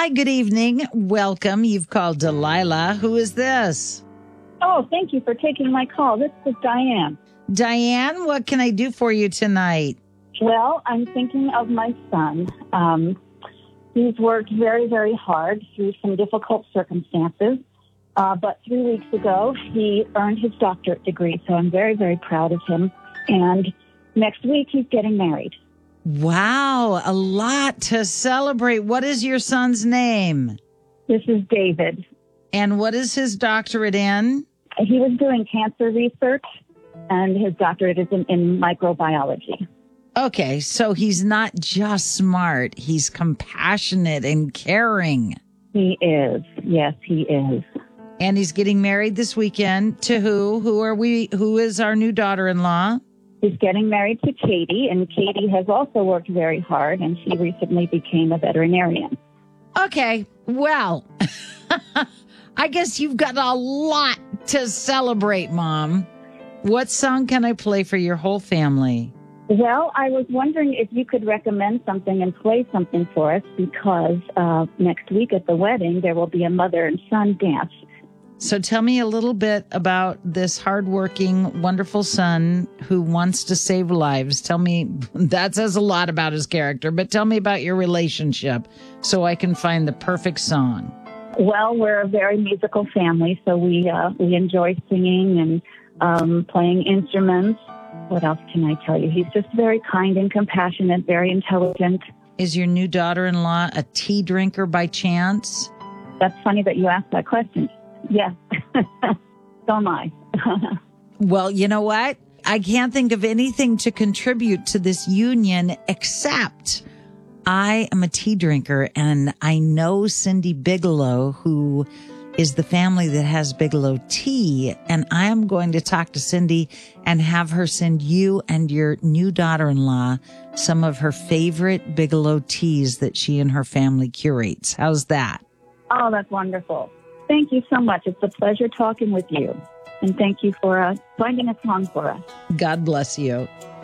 Hi, good evening. Welcome. You've called Delilah. Who is this? Oh, thank you for taking my call. This is Diane. Diane, what can I do for you tonight? Well, I'm thinking of my son. He's worked very, very hard through some difficult circumstances. But 3 weeks ago, he earned his doctorate degree, so I'm very, very proud of him. And next week, he's getting married. Wow, a lot to celebrate. What is your son's name? This is David. And what is his doctorate in? He was doing cancer research, and his doctorate is in microbiology. Okay, so he's not just smart. He's compassionate and caring. He is. Yes, he is. And he's getting married this weekend. To who? Who is our new daughter-in-law? He's getting married to Katie, and Katie has also worked very hard, and she recently became a veterinarian. Okay, well, I guess you've got a lot to celebrate, Mom. What song can I play for your whole family? Well, I was wondering if you could recommend something and play something for us, because next week at the wedding, there will be a mother and son dance. So tell me a little bit about this hardworking, wonderful son who wants to save lives. Tell me, that says a lot about his character, but tell me about your relationship so I can find the perfect song. Well, we're a very musical family, so we enjoy singing and playing instruments. What else can I tell you? He's just very kind and compassionate, very intelligent. Is your new daughter-in-law a tea drinker by chance? That's funny that you asked that question. Yes, so am I. Well, you know what? I can't think of anything to contribute to this union except I am a tea drinker, and I know Cindy Bigelow, who is the family that has Bigelow Tea, and I am going to talk to Cindy and have her send you and your new daughter-in-law some of her favorite Bigelow teas that she and her family curates. How's that? Oh, that's wonderful. Thank you so much. It's a pleasure talking with you. And thank you for finding a song for us. God bless you.